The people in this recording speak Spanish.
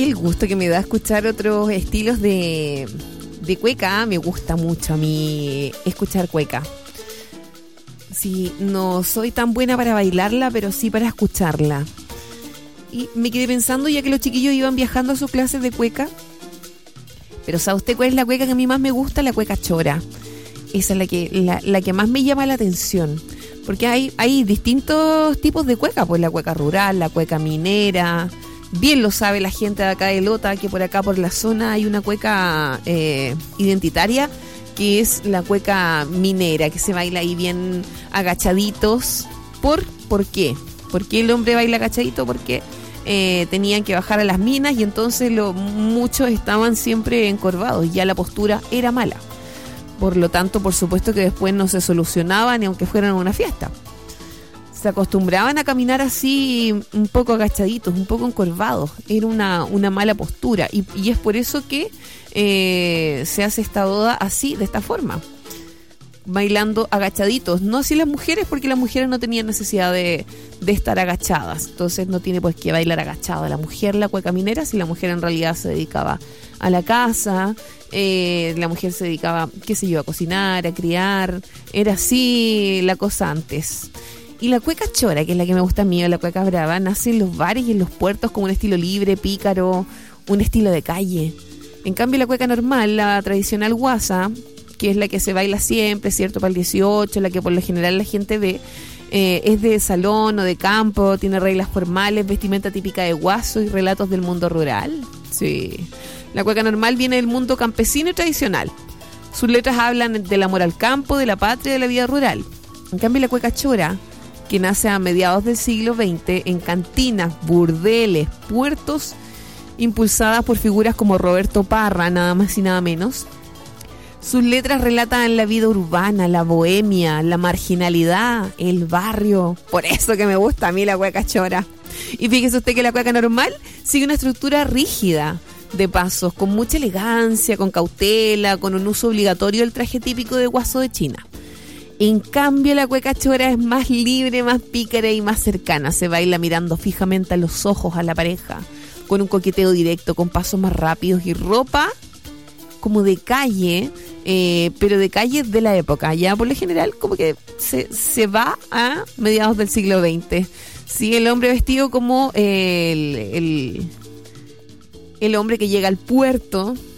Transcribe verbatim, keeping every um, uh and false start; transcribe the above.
el gusto que me da escuchar otros estilos de, de cueca. Me gusta mucho a mí escuchar cueca. Sí, no soy tan buena para bailarla, pero sí para escucharla. Y me quedé pensando, ya que los chiquillos iban viajando a sus clases de cueca. Pero ¿sabe usted cuál es la cueca que a mí más me gusta? La cueca chora. Esa es la que, la, la que más me llama la atención. Porque hay, hay distintos tipos de cueca. Pues la cueca rural, la cueca minera. Bien lo sabe la gente de acá de Lota, que por acá por la zona hay una cueca eh, identitaria, que es la cueca minera, que se baila ahí bien agachaditos. ¿Por, ¿por qué? ¿Por qué el hombre baila agachadito? Porque eh, tenían que bajar a las minas y entonces lo, muchos estaban siempre encorvados y ya la postura era mala. Por lo tanto, por supuesto que después no se solucionaban ni aunque fueran a una fiesta. Se acostumbraban a caminar así un poco agachaditos, un poco encorvados. Era una, una mala postura y, y es por eso que eh, se hace esta boda así, de esta forma. Bailando agachaditos, no así las mujeres, porque las mujeres no tenían necesidad de, de estar agachadas, entonces no tiene pues que bailar agachada la mujer la cueca minera, si la mujer en realidad se dedicaba a la casa, eh, la mujer se dedicaba, qué sé yo, a cocinar, a criar, era así la cosa antes. Y la cueca chora, que es la que me gusta a mí, la cueca brava, nace en los bares y en los puertos como un estilo libre, pícaro, un estilo de calle. En cambio la cueca normal, la tradicional guasa, que es la que se baila siempre, ¿cierto? Para el dieciocho, la que por lo general la gente ve, eh, es de salón o de campo, tiene reglas formales, vestimenta típica de guaso y relatos del mundo rural. Sí. La cueca normal viene del mundo campesino y tradicional. Sus letras hablan del amor al campo, de la patria y de la vida rural. En cambio la cueca chora, que nace a mediados del siglo veinte en cantinas, burdeles, puertos, impulsadas por figuras como Roberto Parra, nada más y nada menos. Sus letras relatan la vida urbana, la bohemia, la marginalidad, el barrio. Por eso que me gusta a mí la cueca chora. Y fíjese usted que la cueca normal sigue una estructura rígida de pasos, con mucha elegancia, con cautela, con un uso obligatorio del traje típico de guaso de China. En cambio, la cueca chora es más libre, más pícara y más cercana. Se baila mirando fijamente a los ojos a la pareja, con un coqueteo directo, con pasos más rápidos y ropa como de calle, eh, pero de calle de la época. Ya por lo general como que se, se va a mediados del siglo veinte. Sí, el hombre vestido como eh, el, el, el hombre que llega al puerto,